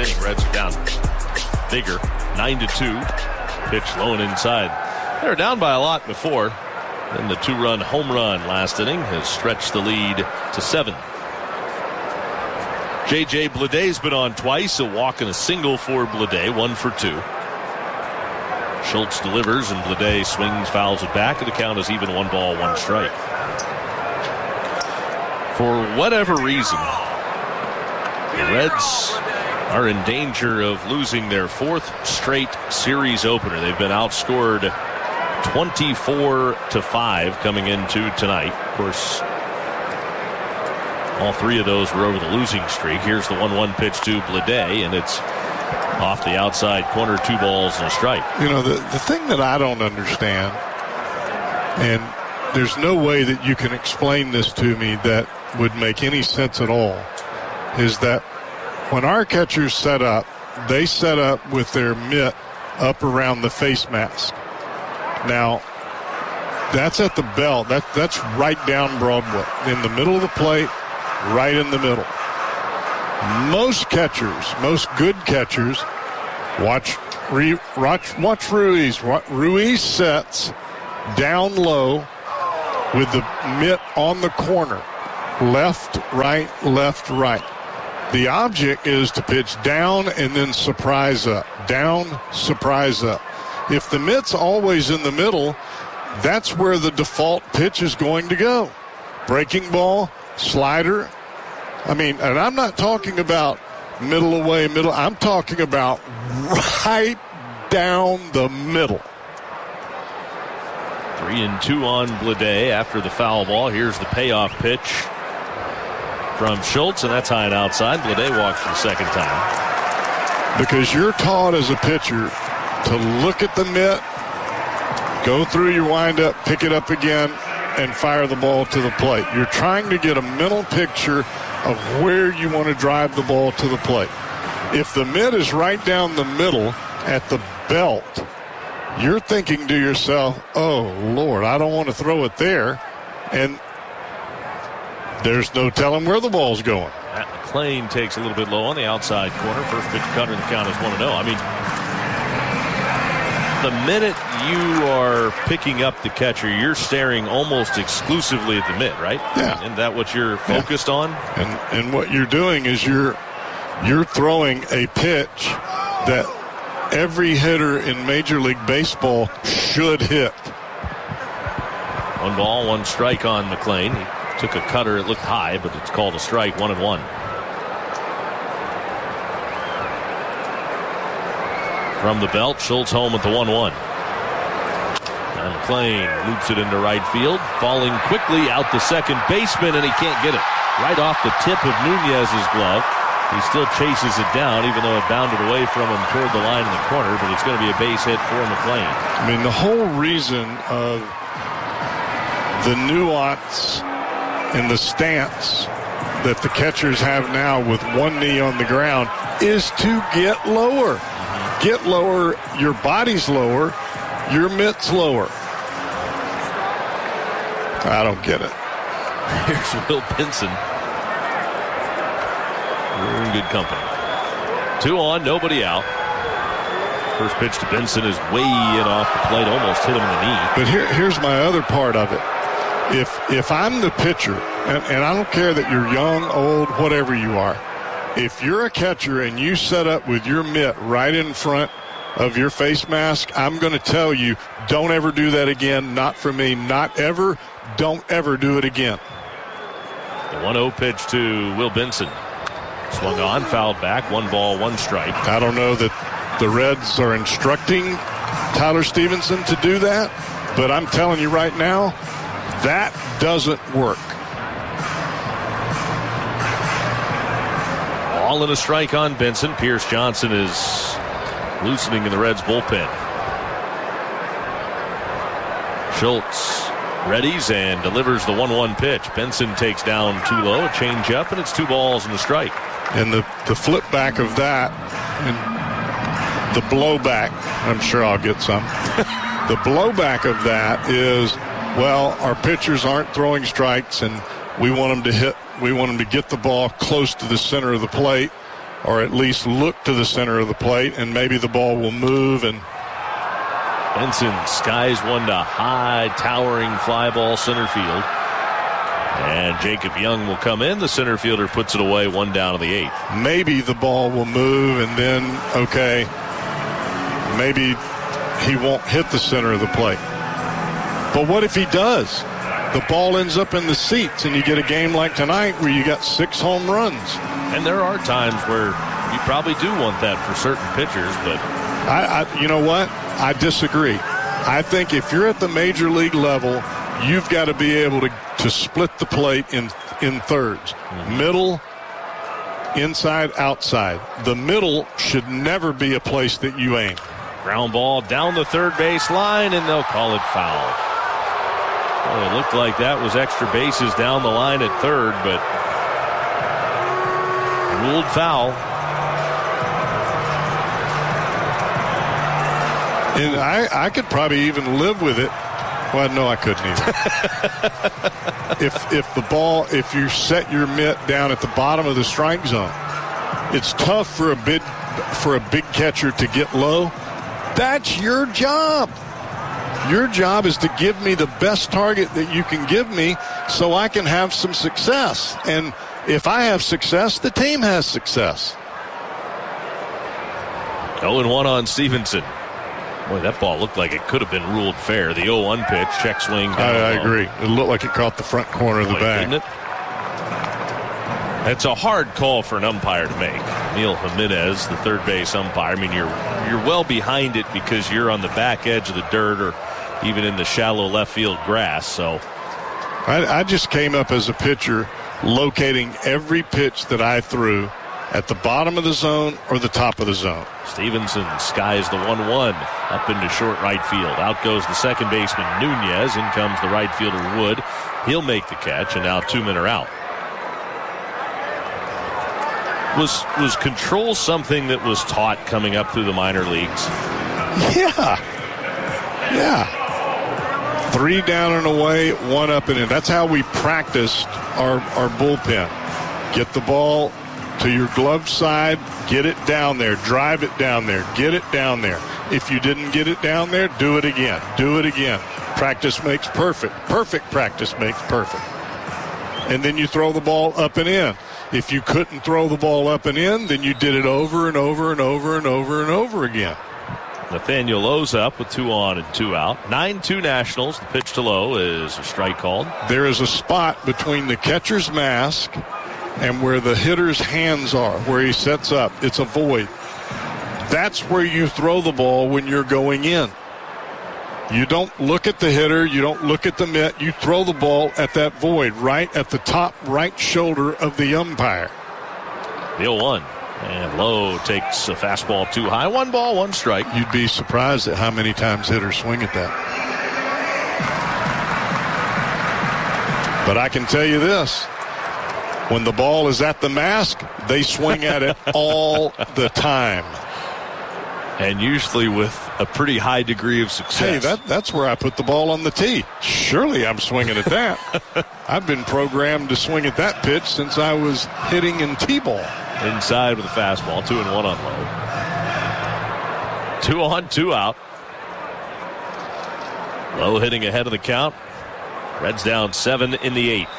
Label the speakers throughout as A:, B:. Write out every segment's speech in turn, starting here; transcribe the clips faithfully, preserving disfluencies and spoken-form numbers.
A: inning. Reds are down bigger, nine to two. Pitch low and inside. They were down by a lot before. Then the two-run home run last inning has stretched the lead to seven. J J Bleday's been on twice, a walk and a single for Bleday, one for two. Schultz delivers, and Bleday swings, fouls it back, and the count is even, one ball, one strike. For whatever reason, the Reds are in danger of losing their fourth straight series opener. They've been outscored twenty-four to five coming into tonight. Of course, all three of those were over the losing streak. Here's the one one pitch to Bleday, and it's off the outside corner, two balls and a strike.
B: You know, the, the thing that I don't understand, and there's no way that you can explain this to me that would make any sense at all, is that when our catchers set up, they set up with their mitt up around the face mask. Now, that's at the belt. That, that's right down Broadway, in the middle of the plate, right in the middle. Most catchers, most good catchers, watch, watch, watch Ruiz. Ruiz sets down low with the mitt on the corner. Left, right, left, right. The object is to pitch down and then surprise up. Down, surprise up. If the mitt's always in the middle, that's where the default pitch is going to go. Breaking ball, slider. I mean, and I'm not talking about middle away, middle. I'm talking about right down the middle.
A: Three and two on Bleday after the foul ball. Here's the payoff pitch from Schultz, and that's high and outside. Bleday walks for the second time.
B: Because you're taught as a pitcher to look at the mitt, go through your windup, pick it up again, and fire the ball to the plate. You're trying to get a mental picture of where you want to drive the ball to the plate. If the mitt is right down the middle at the belt, you're thinking to yourself, oh, Lord, I don't want to throw it there. And there's no telling where the ball's going.
A: Matt McClain takes a little bit low on the outside corner. First pitch cutter, the count is one and oh. I mean, the minute you are picking up the catcher, you're staring almost exclusively at the mitt, right?
B: Yeah.
A: Isn't that what you're focused
B: yeah.
A: on?
B: And and what you're doing is you're you're throwing a pitch that every hitter in Major League Baseball should hit.
A: One ball, one strike on McClain. He took a cutter. It looked high, but it's called a strike. One and one. From the belt, Schultz home at the one one. And McClain loops it into right field, falling quickly out the second baseman, and he can't get it. Right off the tip of Nunez's glove. He still chases it down, even though it bounded away from him toward the line in the corner, but it's going to be a base hit for McClain.
B: I mean, the whole reason of the nuance and the stance that the catchers have now with one knee on the ground is to get lower. Mm-hmm. Get lower, your body's lower, your mitt's lower. I don't get it.
A: Here's Will Benson. We're in good company. Two on, nobody out. First pitch to Benson is way in off the plate, almost hit him in the knee.
B: But here, here's my other part of it. If if I'm the pitcher, and, and I don't care that you're young, old, whatever you are, if you're a catcher and you set up with your mitt right in front of your face mask, I'm going to tell you, don't ever do that again. Not for me. Not ever. Don't ever do it again.
A: The one oh pitch to Will Benson. Swung on, fouled back, one ball, one strike.
B: I don't know that the Reds are instructing Tyler Stevenson to do that, but I'm telling you right now, that doesn't work.
A: Ball and a strike on Benson. Pierce Johnson is loosening in the Reds bullpen. Schultz readies and delivers the one one pitch. Benson takes down too low, a changeup, and it's two balls and a strike.
B: And the, the flip back of that, and the blowback, I'm sure I'll get some. The blowback of that is, well, our pitchers aren't throwing strikes, and we want them to hit, we want them to get the ball close to the center of the plate. or at least look to the center of the plate, and maybe the ball will move. And
A: Benson skies one to high, towering fly ball center field. And Jacob Young will come in. The center fielder puts it away, one down to the eighth.
B: Maybe the ball will move, and then, okay, maybe he won't hit the center of the plate. But what if he does? The ball ends up in the seats, and you get a game like tonight where you got six home runs.
A: And there are times where you probably do want that for certain pitchers, but
B: I, I you know what? I disagree. I think if you're at the major league level, you've got to be able to, to split the plate in in thirds. Mm-hmm. Middle, inside, outside. The middle should never be a place that you aim.
A: Ground ball down the third base line, and they'll call it foul. Well, it looked like that was extra bases down the line at third, but ruled foul.
B: And I, I could probably even live with it. Well, no, I couldn't either. if if the ball, if you set your mitt down at the bottom of the strike zone, it's tough for a big for a big catcher to get low. That's your job. Your job is to give me the best target that you can give me so I can have some success. And if I have success, the team has success.
A: oh and one on Stevenson. Boy, that ball looked like it could have been ruled fair. The oh one pitch, check swing.
B: I, I agree. It looked like it caught the front corner of the bag.
A: Didn't it? It's a hard call for an umpire to make. Neil Jimenez, the third base umpire. I mean, you're you're well behind it because you're on the back edge of the dirt or even in the shallow left field grass. So,
B: I, I just came up as a pitcher locating every pitch that I threw at the bottom of the zone or the top of the zone.
A: Stevenson skies the one one up into short right field. Out goes the second baseman Nunez. In comes the right fielder Wood. He'll make the catch, and now two men are out. Was was control something that was taught coming up through the minor leagues?
B: Yeah. Yeah. Three down and away, one up and in. That's how we practiced our, our bullpen. Get the ball to your glove side, get it down there, drive it down there, get it down there. If you didn't get it down there, do it again, do it again. Practice makes perfect. Perfect practice makes perfect. And then you throw the ball up and in. If you couldn't throw the ball up and in, then you did it over and over and over and over and over again.
A: Nathaniel Lowe's up with two on and two out. nine two Nationals. The pitch to Lowe is a strike called.
B: There is a spot between the catcher's mask and where the hitter's hands are, where he sets up. It's a void. That's where you throw the ball when you're going in. You don't look at the hitter. You don't look at the mitt. You throw the ball at that void, right at the top right shoulder of the umpire.
A: The oh one. And Lowe takes a fastball too high. One ball, one strike.
B: You'd be surprised at how many times hitters swing at that. But I can tell you this. When the ball is at the mask, they swing at it all the time.
A: And usually with a pretty high degree of success.
B: Hey, that, that's where I put the ball on the tee. Surely I'm swinging at that. I've been programmed to swing at that pitch since I was hitting in T-ball.
A: Inside with a fastball, two and one on Lowe. Two on, two out. Lowe hitting ahead of the count. Reds down seven in the eighth.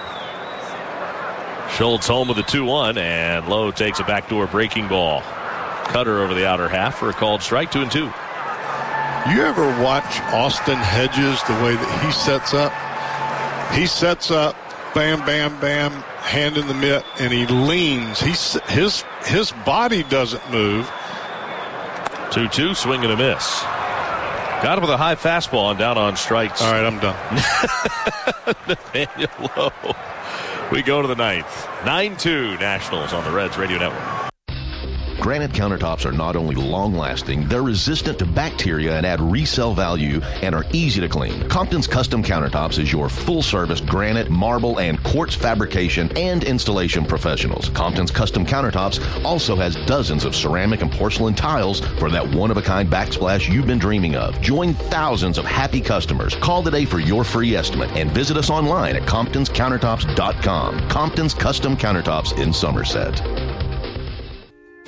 A: Schultz home with a two one, and Lowe takes a backdoor breaking ball. Cutter over the outer half for a called strike, two and two.
B: You ever watch Austin Hedges, the way that he sets up? He sets up, bam, bam, bam, hand in the mitt, and he leans. He's, his his body doesn't move.
A: two two, swing and a miss. Got him with a high fastball and down on strikes.
B: All right, I'm done.
A: Nathaniel Lowe. We go to the ninth. nine two Nationals on the Reds Radio Network.
C: Granite countertops are not only long-lasting, they're resistant to bacteria and add resale value and are easy to clean. Compton's Custom Countertops is your full-service granite, marble, and quartz fabrication and installation professionals. Compton's Custom Countertops also has dozens of ceramic and porcelain tiles for that one-of-a-kind backsplash you've been dreaming of. Join thousands of happy customers. Call today for your free estimate and visit us online at comptons countertops dot com. Compton's Custom Countertops in Somerset.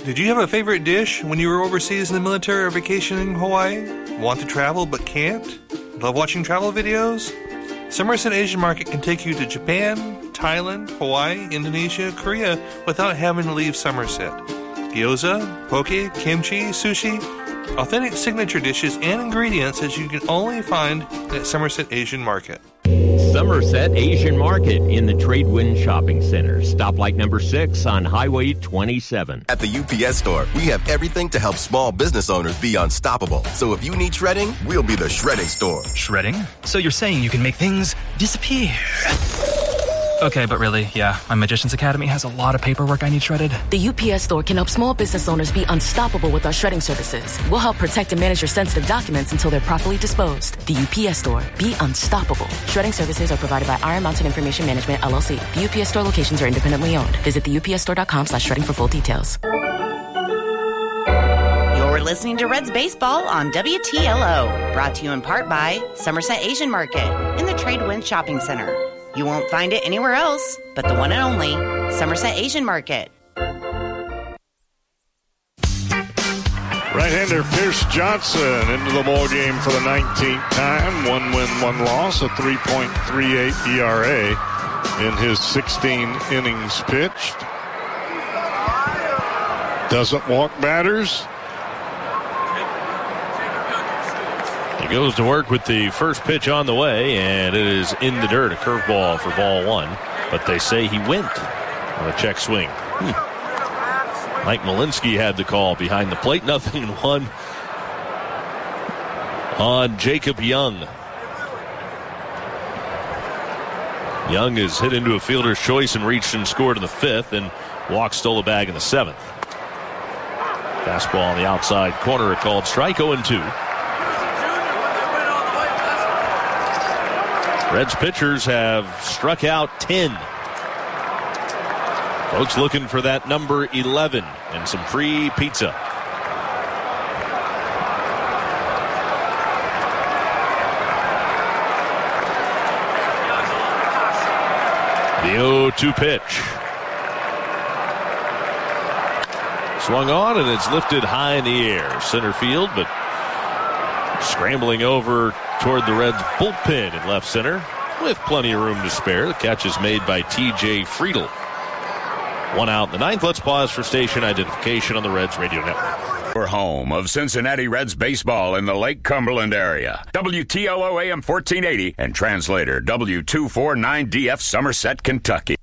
D: Did you have a favorite dish when you were overseas in the military or vacation in Hawaii? Want to travel but can't? Love watching travel videos? Somerset Asian Market can take you to Japan, Thailand, Hawaii, Indonesia, Korea without having to leave Somerset. Gyoza, poke, kimchi, sushi, authentic signature dishes and ingredients that you can only find at Somerset Asian Market.
E: Somerset Asian Market in the Tradewind Shopping Center. Stoplight number six on Highway twenty-seven.
F: At the U P S Store, we have everything to help small business owners be unstoppable. So if you need shredding, we'll be the shredding store.
G: Shredding? So you're saying you can make things disappear? Okay, but really, yeah, my Magician's Academy has a lot of paperwork I need shredded.
H: The U P S Store can help small business owners be unstoppable with our shredding services. We'll help protect and manage your sensitive documents until they're properly disposed. The U P S Store. Be unstoppable. Shredding services are provided by Iron Mountain Information Management, L L C. The U P S Store locations are independently owned. Visit the U P S store dot com slash shredding for full details.
I: You're listening to Reds Baseball on W T L O. Brought to you in part by Somerset Asian Market in the Tradewind Shopping Center. You won't find it anywhere else but the one and only Somerset Asian Market.
B: Right-hander Pierce Johnson into the ball game for the nineteenth time. One win, one loss, a three point three eight E R A in his sixteen innings pitched. Doesn't walk batters.
A: He goes to work with the first pitch on the way, and it is in the dirt, a curveball for ball one. But they say he went on a check swing. Hmm. Mike Malinsky had the call behind the plate. Nothing in one on Jacob Young. Young is hit into a fielder's choice and reached and scored in the fifth, and Walk stole a bag in the seventh. Fastball on the outside corner, a called strike, oh and two. Reds pitchers have struck out ten. Folks looking for that number eleven and some free pizza. The oh two pitch. Swung on and it's lifted high in the air. Center field, but scrambling over toward the Reds bullpen in left center with plenty of room to spare. The catch is made by T J Friedl. One out in the ninth. Let's pause for station identification on the Reds Radio Network.
J: We're home of Cincinnati Reds baseball in the Lake Cumberland area. W T L O A M fourteen eighty and translator W two forty-nine D F Somerset, Kentucky.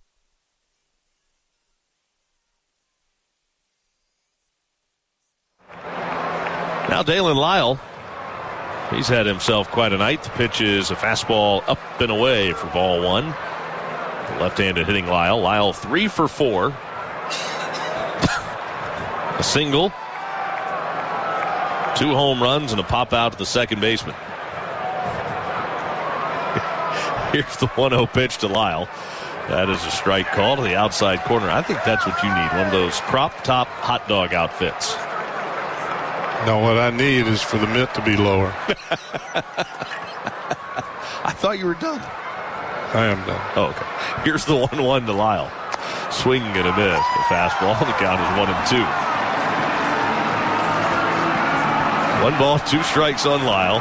A: Now Dalen Lyle. He's had himself quite a night. The pitch is a fastball up and away for ball one. The left-handed hitting Lyle. Lyle three for four. A single. Two home runs and a pop out to the second baseman. Here's the one oh pitch to Lyle. That is a strike call to the outside corner. I think that's what you need. One of those crop top hot dog outfits.
B: No, what I need is for the mitt to be lower.
A: I thought you were done.
B: I am done.
A: Oh, okay. Here's the one one to Lyle. Swing and a miss. The fastball. The count is one and two. One ball, two strikes on Lyle.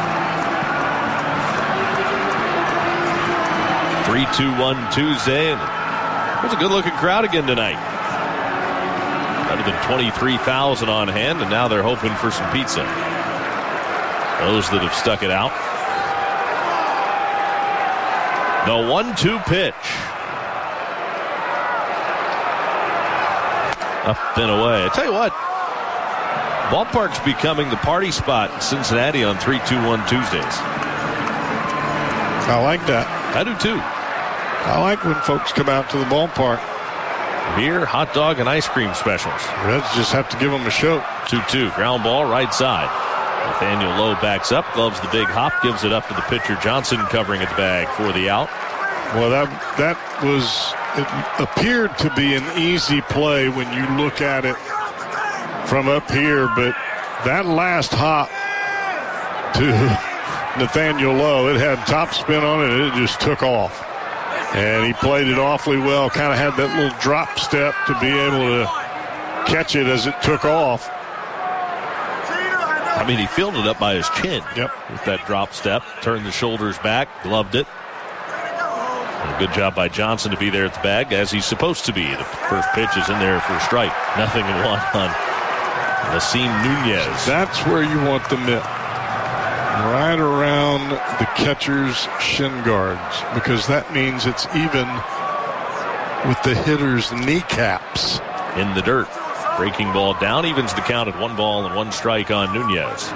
A: three two one Tuesday. And there's a good-looking crowd again tonight. Better than twenty-three thousand on hand, and now they're hoping for some pizza. Those that have stuck it out. The one two pitch. Up and away. I tell you what, ballpark's becoming the party spot in Cincinnati on three two one Tuesdays.
B: I like that.
A: I do too.
B: I like when folks come out to the ballpark.
A: Beer, hot dog, and ice cream specials.
B: Reds just have to give them a show.
A: two two. Ground ball, right side. Nathaniel Lowe backs up, gloves the big hop, gives it up to the pitcher Johnson, covering at the bag for the out.
B: Well, that that was, it appeared to be an easy play when you look at it from up here, but that last hop to Nathaniel Lowe, it had top spin on it, and it just took off. And he played it awfully well, kind of had that little drop step to be able to catch it as it took off.
A: I mean, he fielded it up by his chin.
B: Yep.
A: With that drop step, turned the shoulders back, gloved it. And a good job by Johnson to be there at the bag, as he's supposed to be. The first pitch is in there for a strike. Nothing in one on Nasim Nunez.
B: That's where you want the mitt. Right around the catcher's shin guards, because that means it's even with the hitter's kneecaps.
A: In the dirt. Breaking ball down, evens the count at one ball and one strike on Nunez.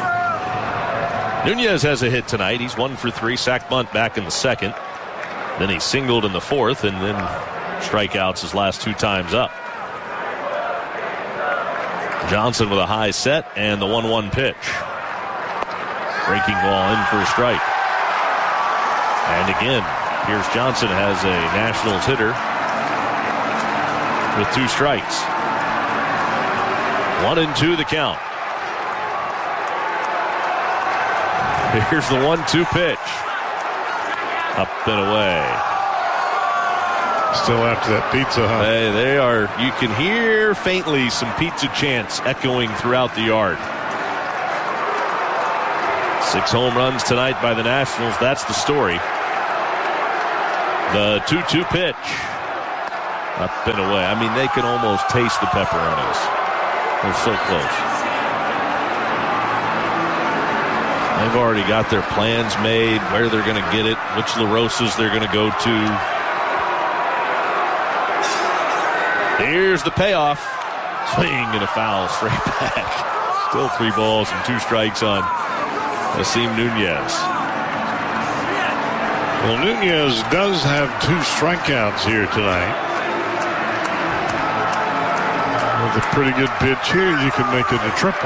A: Nunez has a hit tonight. He's one for three. Sack bunt back in the second. Then he singled in the fourth, and then strikeouts his last two times up. Johnson with a high set and the one one pitch. Breaking ball in for a strike. And again, Pierce Johnson has a Nationals hitter with two strikes. One and two the count. Here's the one two pitch. Up and away.
B: Still after that pizza, huh?
A: Hey, they are, you can hear faintly some pizza chants echoing throughout the yard. Six home runs tonight by the Nationals. That's the story. The two two pitch. Up and away. I mean, they can almost taste the pepperonis. They're so close. They've already got their plans made, where they're going to get it, which La Rosas they're going to go to. Here's the payoff. Swing and a foul straight back. Still three balls and two strikes on Nasim Nunez.
B: Well, Nunez does have two strikeouts here tonight. With a pretty good pitch here, you can make it a triple.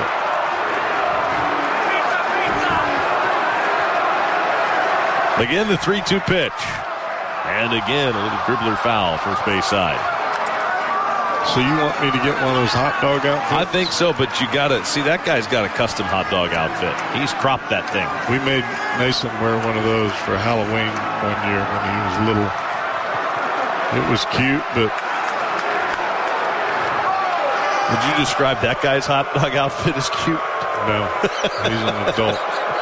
A: Again, the three two pitch. And again, a little dribbler foul, first base side.
B: So you want me to get one of those hot dog outfits?
A: I think so, but you got to see that guy's got a custom hot dog outfit. He's cropped that thing.
B: We made Mason wear one of those for Halloween one year when he was little. It was cute, but
A: would you describe that guy's hot dog outfit as cute?
B: No, he's an adult.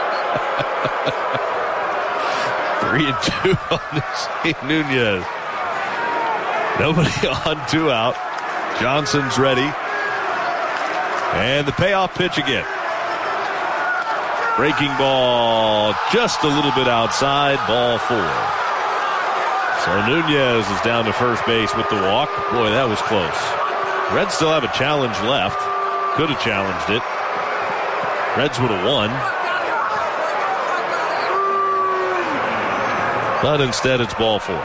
A: Three and two on this Nunez. Nobody on, two out. Johnson's ready. And the payoff pitch again. Breaking ball just a little bit outside, ball four. So Nunez is down to first base with the walk. Boy, that was close. Reds still have a challenge left. Could have challenged it. Reds would have won. But instead it's ball four.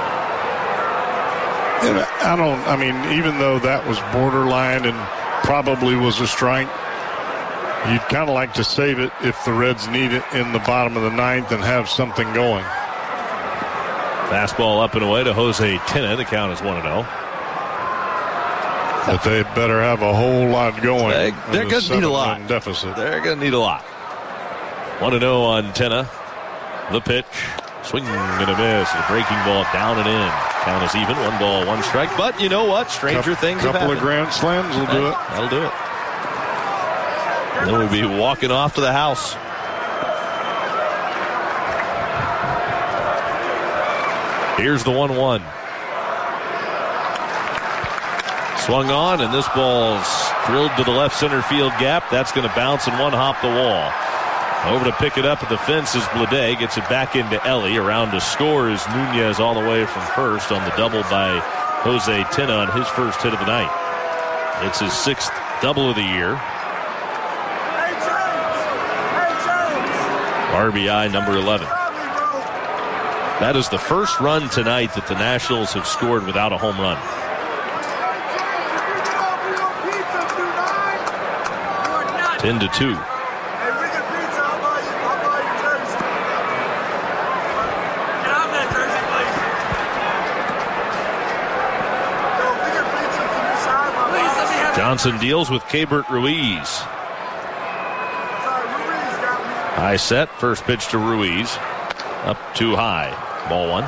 B: I don't, I mean, even though that was borderline and probably was a strike, you'd kind of like to save it if the Reds need it in the bottom of the ninth and have something going.
A: Fastball up and away to Jose Tena. The count is one and oh.
B: But they better have a whole lot going.
A: They, they're going to need a lot.
B: Deficit.
A: They're going to need a lot. one and oh on Tena. The pitch. Swing and a miss. The breaking ball down and in. Count is even. One ball, one strike. But you know what? Stranger
B: couple,
A: things
B: have
A: happened.
B: Couple of grand slams will do it.
A: That'll do it. And then we'll be walking off to the house. Here's the one one. Swung on, and this ball's drilled to the left center field gap. That's going to bounce and one hop the wall. Over to pick it up at the fence is Blade. Gets it back into Ellie. Around to score is Nunez all the way from first on the double by Jose Tena on his first hit of the night. It's his sixth double of the year. R B I number eleven. That is the first run tonight that the Nationals have scored without a home run. ten to two. Johnson deals with Keibert Ruiz. High set, first pitch to Ruiz. Up too high. Ball one.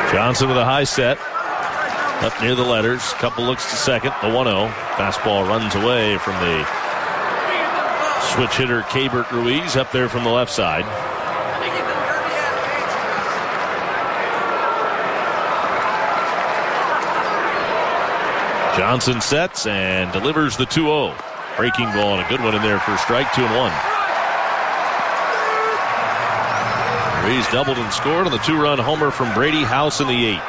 A: Johnson with a high set. Up near the letters. Couple looks to second. The one oh. Fastball runs away from the switch hitter, Keibert Ruiz, up there from the left side. Johnson sets and delivers the two oh. Breaking ball and a good one in there for a strike, two and one. Ruiz doubled and scored on the two-run homer from Brady House in the eighth.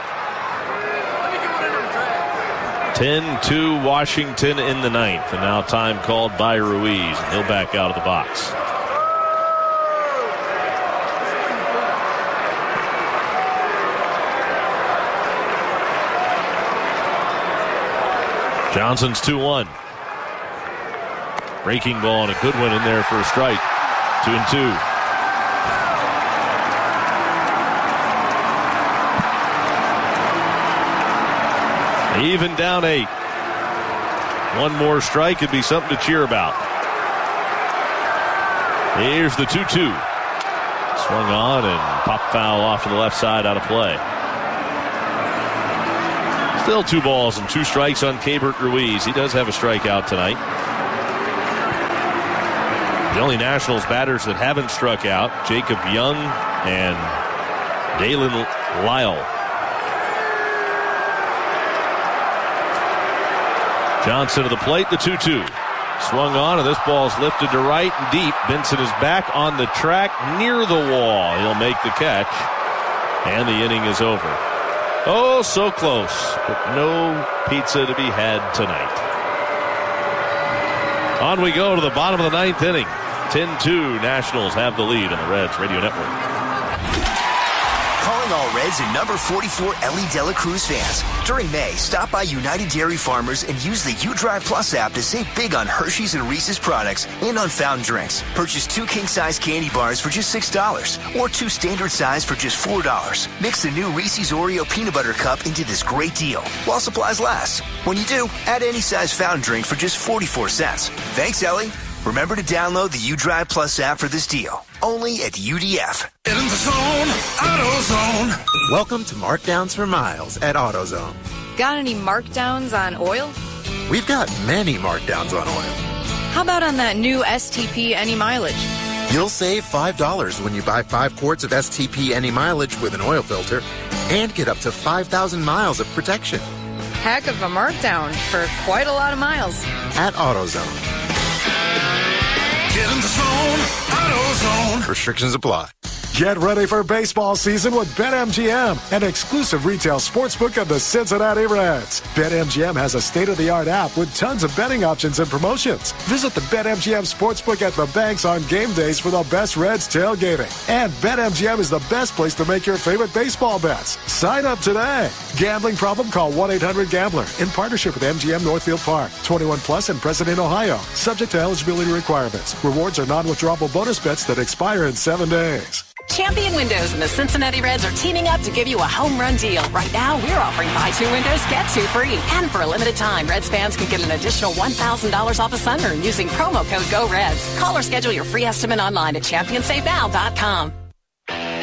A: ten two Washington in the ninth. And now time called by Ruiz. And he'll back out of the box. Johnson's two one. Breaking ball and a good one in there for a strike. Two and two. Even down eight. One more strike could be something to cheer about. Here's the two two. Swung on and pop foul off to the left side, out of play. Still two balls and two strikes on Keibert Ruiz. He does have a strikeout tonight. The only Nationals batters that haven't struck out, Jacob Young and Dalen Lyle. Johnson to the plate, the two two. Swung on, and this ball's lifted to right and deep. Benson is back on the track near the wall. He'll make the catch, and the inning is over. Oh, so close, but no pizza to be had tonight. On we go to the bottom of the ninth inning. ten two, Nationals have the lead on the Reds Radio Network.
K: Calling all Reds and number forty-four Ellie Dela Cruz fans. During May, stop by United Dairy Farmers and use the UDrive Plus app to save big on Hershey's and Reese's products and on fountain drinks. Purchase two king-size candy bars for just six dollars or two standard size for just four dollars. Mix the new Reese's Oreo Peanut Butter Cup into this great deal while supplies last. When you do, add any size fountain drink for just forty-four cents. Thanks, Ellie. Remember to download the UDrive Plus app for this deal. Only at U D F.
L: Get in the zone, AutoZone. Welcome to Markdowns for Miles at AutoZone.
M: Got any markdowns on oil?
L: We've got many markdowns on oil.
M: How about on that new S T P Any Mileage?
L: You'll save five dollars when you buy five quarts of S T P Any Mileage with an oil filter and get up to five thousand miles of protection.
M: Heck of a markdown for quite a lot of miles.
L: At AutoZone.
N: Get in the zone, AutoZone.
L: Restrictions apply.
O: Get ready for baseball season with BetMGM, an exclusive retail sportsbook of the Cincinnati Reds. BetMGM has a state-of-the-art app with tons of betting options and promotions. Visit the BetMGM Sportsbook at the banks on game days for the best Reds tailgating. And BetMGM is the best place to make your favorite baseball bets. Sign up today. Gambling problem? Call one eight hundred gambler in partnership with M G M Northfield Park. twenty-one plus and present in Ohio. Subject to eligibility requirements. Rewards are non-withdrawable bonus bets that expire in seven days.
P: Champion Windows and the Cincinnati Reds are teaming up to give you a home run deal. Right now, we're offering buy two windows, get two free. And for a limited time, Reds fans can get an additional one thousand dollars off a sunroom using promo code GOREDS. Call or schedule your free estimate online at champion save now dot com.